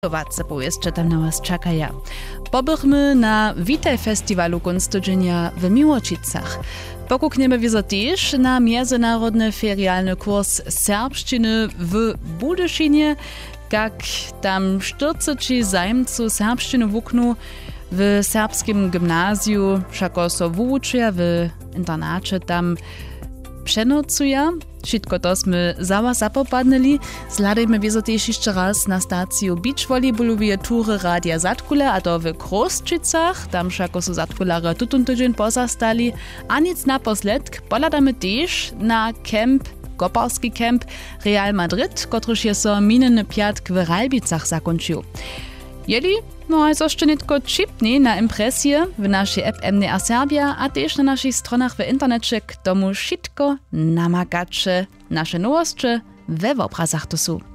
Władze jeszcze tam na was czekają. Pobychmy na Witaj Festiwalu kunsttydzienia w Miłočicach. Pokukniemy wizo też na międzynarodny ferialny kurs serbszczyny w Budyszynie, jak tam 40 zajmcu serbszczyny wuknu w serbskim gimnazju, wszako so wuczuja w internacie tam przenocuja. Wszystko to sme za was zapopadnili. Zladajmy wizo też jeszcze raz na staciju beach volleyballowej tury Radia Zatkule, a to w Kroščicach. Tam wszako so zatkulare tutun tydzień pozastali. A nic naposled poladamy też na kemp, koparski kemp Real Madrid, kotryż je so minny piatk w Ralbicach zakończył. Jeli? No a jeszcze nitko čipni na impresje w naszej app MDR Serbia, a też na naszych stronach w internecie k tomu wszystko namagacze. Nasze nowości we obrazach to są.